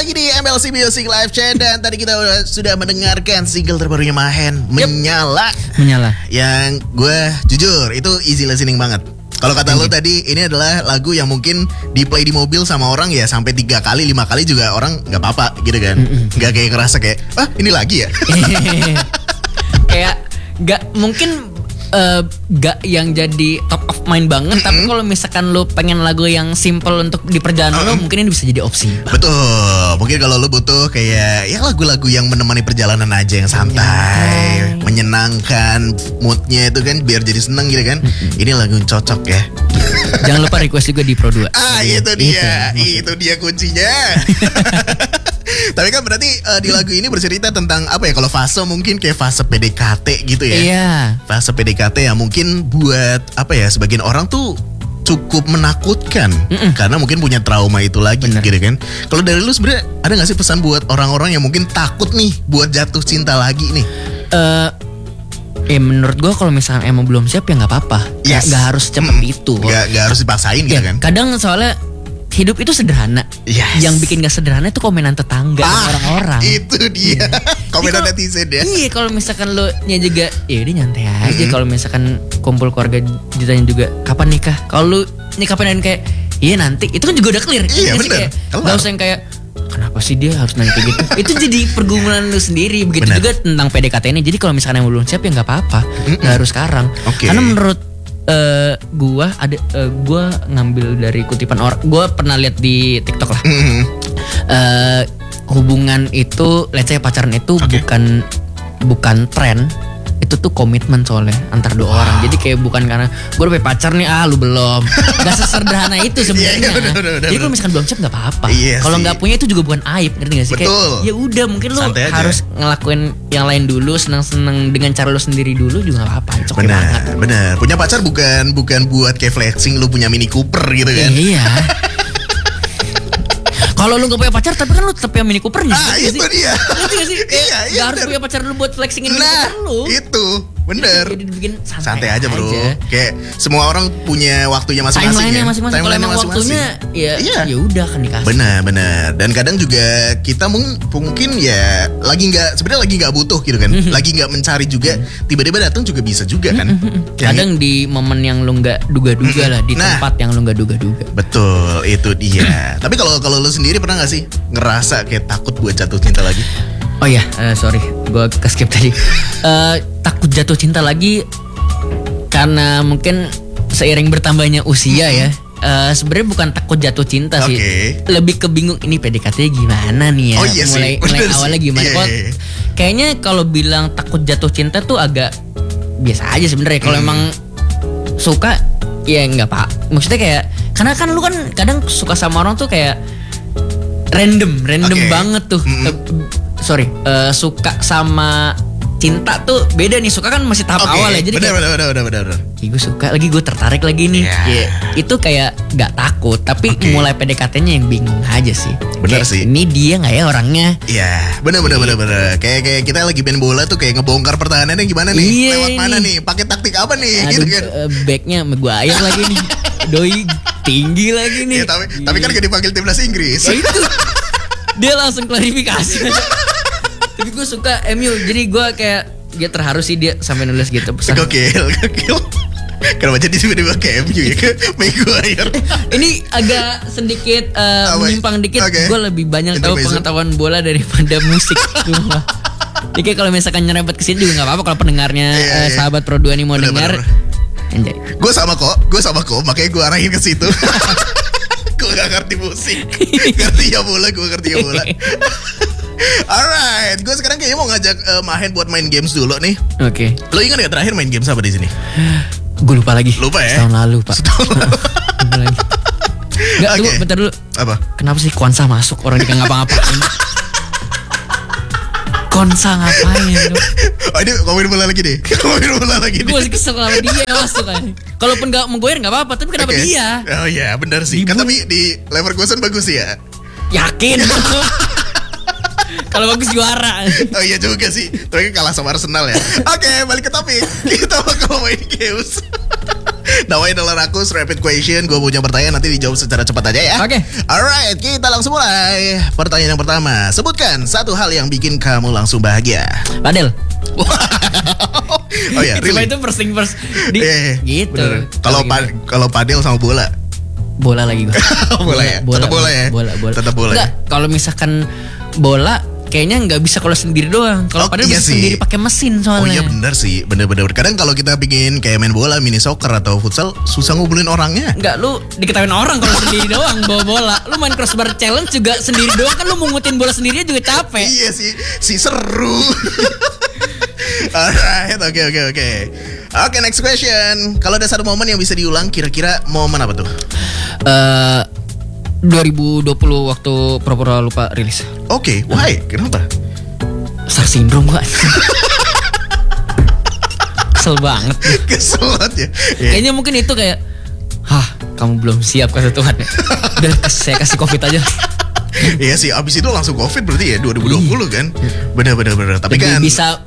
lagi di MLC Music Live Chat. Dan tadi kita sudah mendengarkan single terbarunya Mahen, Menyala. Yang gue jujur itu easy listening banget. Kalau kata lo tadi, ini adalah lagu yang mungkin di play di mobil sama orang ya sampai 3 kali 5 kali juga orang nggak apa-apa gitu kan. Nggak kayak ngerasa kayak ini lagi ya. Kayak nggak mungkin gak yang jadi top of mind banget, tapi kalau misalkan lo pengen lagu yang simple untuk di perjalanan lo, mungkin ini bisa jadi opsi. Betul, mungkin kalau lo butuh kayak ya lagu-lagu yang menemani perjalanan aja yang santai, menyenangkan, moodnya itu kan biar jadi seneng gitu kan. Ini lagu yang cocok ya. Jangan lupa request juga di Pro 2. Itu dia kuncinya. Tapi kan berarti di lagu ini bercerita tentang apa ya? Kalau fase mungkin kayak fase PDKT gitu ya. Iya. Fase PDKT yang mungkin buat apa ya? Sebagian orang tuh cukup menakutkan karena mungkin punya trauma itu lagi. Gitu kan. Kalau dari lu sebenarnya ada nggak sih pesan buat orang-orang yang mungkin takut nih buat jatuh cinta lagi nih? Menurut gue kalau misalkan emang belum siap ya nggak apa-apa. Nggak harus cepet itu. Nggak harus dipaksain gitu kan. Kadang soalnya hidup itu sederhana. Yang bikin gak sederhana itu komenan tetangga orang-orang. Itu dia. Komenan netizen ya. Iya, kalau misalkan lo nya juga ya udah nyantai aja. Kalau misalkan kumpul keluarga ditanya juga kapan nikah. Kalau lu nikah kapan kayak iya nanti, itu kan juga udah clear. Iya benar. Gak usah yang kayak kenapa sih dia harus nanya kayak gitu. Itu jadi pergumulan lu sendiri. Begitu juga tentang PDKT ini. Jadi kalau misalkan yang belum siap ya gak apa-apa. Gak harus sekarang. Karena menurut gua ngambil dari kutipan orang, gua pernah lihat di TikTok lah. Hubungan itu, let's say pacaran itu bukan tren, itu tuh komitmen soalnya antar dua orang. Jadi kayak bukan karena gue udah punya pacar nih, lu belum. Gak sesederhana itu sebenarnya. Jadi kalau misalkan belum siap nggak apa-apa. Kalau nggak punya itu juga bukan aib, ngerti gak sih? Kayak ya udah mungkin lo harus ngelakuin yang lain dulu, senang-senang dengan cara lo sendiri dulu juga nggak apa-apa. Bener. Punya pacar bukan buat kayak flexing lo punya Mini Cooper gitu kan? Iya. Kalau lu gak punya pacar tapi kan lu tetap punya Mini Coopernya. Itu dia. Ngerti gak sih? Gak harus punya pacar lu buat flexingin Mini Cooper lu. Itu bener. Jadi dibikin santai aja bro. Kayak semua orang punya waktunya masing-masing. Timeline-nya masing-masing. Kalau emang waktunya ya udah akan dikasih. Bener. Dan kadang juga kita mungkin ya sebenarnya lagi nggak butuh gitu kan. Lagi nggak mencari juga. Tiba-tiba datang juga bisa juga kan. Kadang di momen yang lu nggak duga-duga lah, di tempat yang lu nggak duga-duga. Betul, itu dia. Tapi kalau lu sendiri pernah nggak sih ngerasa kayak takut buat jatuh cinta lagi? Oh iya, sorry, gue skip tadi. Takut jatuh cinta lagi karena mungkin seiring bertambahnya usia ya. Sebenarnya bukan takut jatuh cinta sih, lebih ke bingung ini PDKT gimana nih ya. Mulai awalnya gimana? Kayaknya kalau bilang takut jatuh cinta tuh agak biasa aja sebenarnya. Kalau emang suka ya nggak pak. Maksudnya kayak karena kan lu kan kadang suka sama orang tuh kayak random banget tuh. Suka sama cinta tuh beda nih. Suka kan masih tahap awal ya. Jadi bener. Gue suka lagi, gue tertarik lagi nih. Itu kayak gak takut, tapi mulai PDKT-nya yang bingung aja sih. Bener kayak, sih. Ini dia gak ya orangnya? Iya, bener. Kayak kita lagi main bola tuh kayak ngebongkar pertahanannya gimana nih? Lewat mana nih? Pakai taktik apa nih? Aduh, gitu kan. Backnya Maguire lagi nih. Doi tinggi lagi nih. Tapi kan gak dipanggil timnas Inggris. Itu dia langsung klarifikasi. Tapi gue suka MU, jadi gue kayak dia terharu sih dia sampai nulis gitu pesan. Gokil. Kenapa jadi tiba-tiba ke MU ya, ke Maguire? Ini agak sedikit menyimpang dikit. Gue lebih banyak tahu pengetahuan bola daripada musik. Jadi kayak kalau misalkan nyerempet kesini juga nggak apa-apa kalau pendengarnya sahabat Pro 2 nih mau dengar. Gue sama kok, makanya gue arahin ke situ. Gue gak ngerti musik, ngerti ya bola. Alright, gue sekarang kayaknya mau ngajak Mahen buat main games dulu nih. Oke. Lo ingat gak terakhir main games apa di sini? Gue lupa lagi. Lupa ya? Setahun lalu pak. Enggak, tunggu bentar dulu. Apa? Kenapa sih Konsa masuk orang dia ngapa-ngapain? Konsa ngapain? Oh ini ngomongin bola lagi nih. Gue masih kesel sama dia masuk kan. Kalaupun gak menggoyer gak apa-apa, tapi kenapa dia? Oh iya benar sih. Kan tapi di Leverkusen bagus ya. Yakin? Kalau bagus juara. Oh iya juga sih. Tapi kalah sama Arsenal ya. Oke, balik ke topik. Kita bakal main games. Namanya adalah Rakus Rapid Question. Gue punya pertanyaan, nanti dijawab secara cepat aja ya. Oke. Alright, kita langsung mulai. Pertanyaan yang pertama, sebutkan satu hal yang bikin kamu langsung bahagia. Padel. Oh ya, Cuma really? itu first gitu. Kalau padel sama bola. Bola lagi gue. Bola ya? Tetap bola ya? Bola. Tetap bola. Enggak, kalau misalkan bola kayaknya nggak bisa kalau sendiri doang. Kalau padel bisa sendiri pakai mesin soalnya. Oh iya benar sih, benar. Kadang kalau kita bikin kayak main bola, mini soccer atau futsal, susah ngumpulin orangnya. Enggak, lu diketawain orang kalau sendiri doang bawa bola. Lu main crossbar challenge juga sendiri doang kan, lu mungutin bola sendiri juga capek. Iya sih seru. Alright, oke. Oke, next question. Kalau ada satu momen yang bisa diulang, kira-kira momen apa tuh? 2020 waktu Pura-Pura Lupa rilis. Oke, why? Kenapa? Star syndrome gua. Kesel banget. Kesel banget ya. Yeah. Kayaknya mungkin itu kayak, kamu belum siap kata Tuhan. Udah saya kasih COVID aja. Iya sih, abis itu langsung COVID berarti ya 2020 kan. Bener. Tapi jadi kan bisa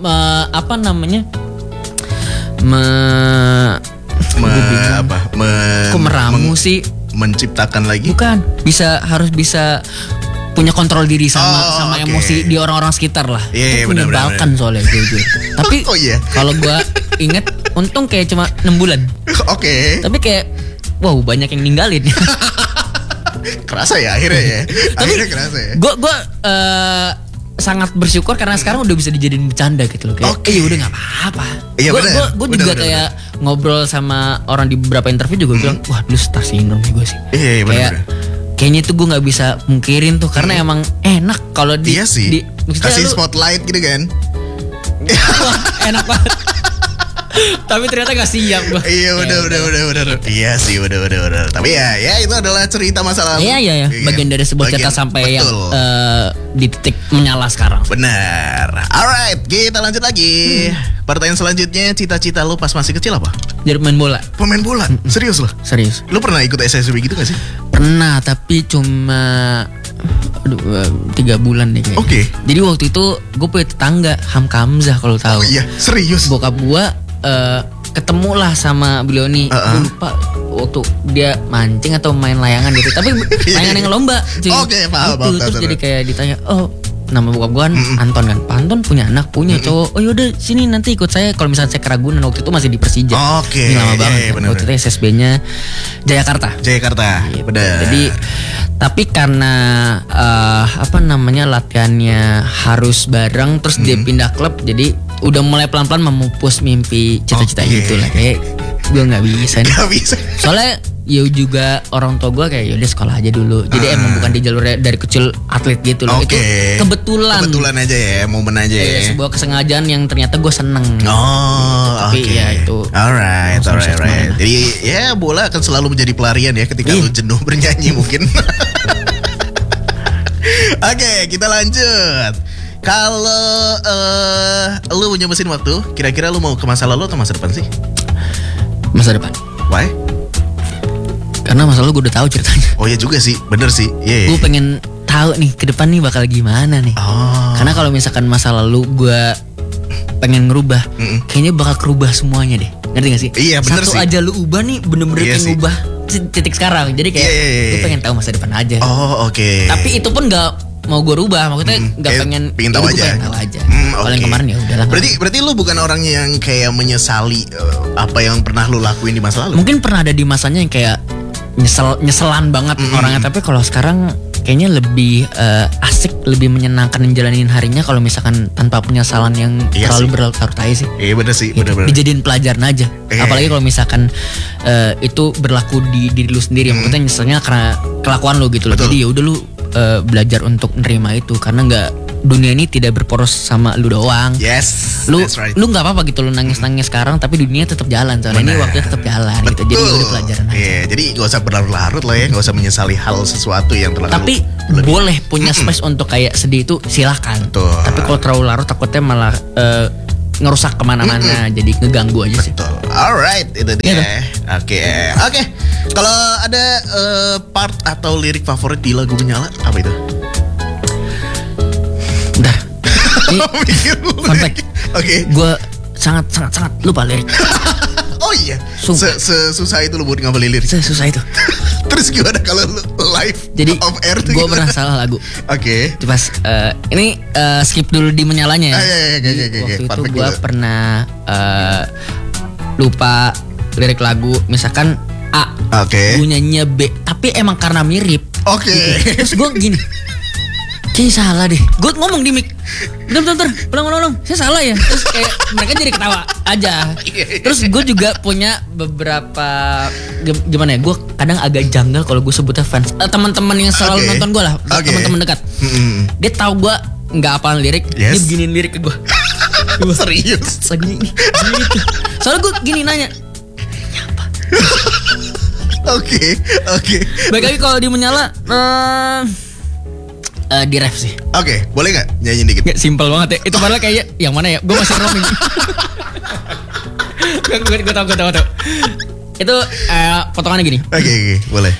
meramu sih. Menciptakan lagi? Bukan, harus bisa punya kontrol diri sama emosi di orang-orang sekitar lah. Iya, itu menyebalkan soalnya jujur. Tapi kalau gue inget, untung kayak cuma 6 bulan. Oke. Tapi kayak, wow, banyak yang ninggalin. Kerasa ya akhirnya ya. Akhirnya kerasa ya. Gue sangat bersyukur karena sekarang udah bisa dijadiin bercanda gitu loh. Kayak, udah nggak apa-apa. Iya, gue juga kayak ngobrol sama orang di beberapa interview juga bilang, wah dulu star syndrome nih gue sih. Iya, benar. Kayaknya itu gue nggak bisa mungkirin tuh karena emang enak kalau iya sih. Kasih spotlight gitu kan. Wah, enak banget. Tapi ternyata gak siap gue. Iya bener. Iya sih bener. Tapi ya itu adalah cerita masa lalu. Iya. Bagian dari sebuah cerita sampai yang di titik menyala sekarang. Benar. Alright, kita lanjut lagi. Pertanyaan selanjutnya, cita-cita lu pas masih kecil apa? Jadi main bola. Pemain bola? Serius lo? Serius. Lu pernah ikut SSB gitu gak sih? Pernah, tapi cuma 3 bulan deh kayaknya. Oke. Jadi waktu itu gue punya tetangga Hamka Hamzah kalau tahu. Oh iya, serius. Bokap gue ketemu lah sama beliau nih. Gue lupa waktu dia mancing atau main layangan gitu. Tapi layangan yang lomba. Oke, paham. Terus jadi kayak ditanya, nama bokap gue kan Anton kan. Pak Anton punya anak, punya cowok. Oh yaudah sini nanti ikut saya. Kalau misalnya saya ke Ragunan, waktu itu masih di Persija. Oke. Ini lama banget. Kan. Waktu itu SSB-nya Jayakarta. Gitu. Benar. Jadi tapi karena latihannya harus bareng, terus dia pindah klub, jadi udah mulai pelan-pelan memupus mimpi cita-cita gitu lah. Kayak gue nggak bisa nih. Gak bisa. Soalnya ya juga orang tua gue kayak yaudah sekolah aja dulu. Jadi emang bukan di jalur dari kecil atlet gitu loh. Itu kebetulan aja ya, momen aja ya. Sebuah kesengajaan yang ternyata gue seneng. Tapi ya itu. Alright. Jadi ya bola akan selalu menjadi pelarian ya ketika lu jenuh bernyanyi mungkin. Oke, kita lanjut. Kalau lu punya mesin waktu, kira-kira lu mau ke masa lalu atau masa depan sih? Masa depan. Why? Karena masa lalu gue udah tahu ceritanya. Oh iya juga sih, bener sih. Yeah. Gue pengen tahu nih ke depan nih bakal gimana nih. Karena kalau misalkan masa lalu gue pengen ngerubah, kayaknya bakal kerubah semuanya deh. Ngerti gak sih? Iya bener sih. Satu aja lu ubah nih bener-bener kayak ngubah titik sekarang. Jadi kayak gue pengen tahu masa depan aja. Oke. Tapi itu pun gak mau gue rubah, maksudnya nggak pengen tahu aja. Kalau yang kemarin ya udahlah. Berarti lu bukan orang yang kayak menyesali apa yang pernah lu lakuin di masa lalu? Mungkin pernah ada di masanya yang kayak nyeselan banget orangnya, tapi kalau sekarang kayaknya lebih asik, lebih menyenangkan menjalanin harinya kalau misalkan tanpa penyesalan yang terlalu berlarut-larut aja sih. Iya bener sih, gitu. bener. Dijadiin pelajaran aja. Apalagi kalau misalkan itu berlaku di diri lu sendiri, maksudnya nyeselnya karena kelakuan lu gitu loh. Jadi ya udah lu belajar untuk nerima itu, karena dunia ini tidak berporos sama lu doang. Yes. Lu nggak apa-apa gitu lu nangis sekarang, tapi dunia tetap jalan. Soalnya ini waktunya tetap jalan. Gitu. Jadi udah pelajaran aja. Jadi gak usah berlarut-larut lah ya, gak usah menyesali hal sesuatu yang telah. Tapi boleh punya space untuk kayak sedih itu silakan. Tapi kalau terlalu larut takutnya malah ngerusak kemana-mana, jadi ngeganggu aja sih. Betul. Alright, itu dia. Oke. Kalau ada part atau lirik favorit di lagu Menyala, apa itu? Bentar. Fun fact. Oke. Gue sangat lupa lirik. Oh Oh iya. Susah itu lo buat ngapalin lirik. Susah itu. Terus gimana kalau lu live? Jadi off air tuh gue pernah salah lagu. Oke. Pas ini skip dulu di menyalanya ya. Waktu itu gue pernah lupa lirik lagu, misalkan A. Oke. Gue nyanyinya B, tapi emang karena mirip. Oke. Terus gue gini, kayaknya salah deh. Gue ngomong di mic, bentar, ulang, saya salah ya. Terus kayak mereka jadi ketawa aja. Terus gue juga punya beberapa gimana ya? Gue kadang agak janggal kalau gue sebutnya fans. Teman-teman yang selalu nonton gue lah, teman-teman dekat. Dia tahu gue nggak hafal lirik, dia beginiin lirik ke gue. Serius? Lagi gitu. Soalnya gue gini nanya, apa? Oke. Baik lagi kalau di menyala. Di ref sih. Oke, boleh nggak nyanyiin dikit? Gak simpel banget ya. Itu padahal kayak yang mana ya? Gue masih roaming. Gue tahu. Itu potongannya gini. Oke, boleh.